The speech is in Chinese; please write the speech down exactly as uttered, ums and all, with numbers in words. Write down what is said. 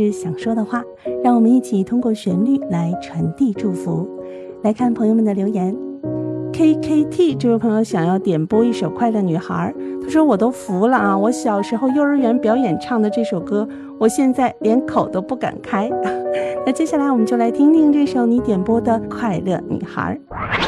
是想说的话，让我们一起通过旋律来传递祝福。来看朋友们的留言。 K K T 这位朋友想要点播一首《快乐女孩》，他说我都服了啊，我小时候幼儿园表演唱的这首歌，我现在连口都不敢开。那接下来我们就来听听这首你点播的《快乐女孩》。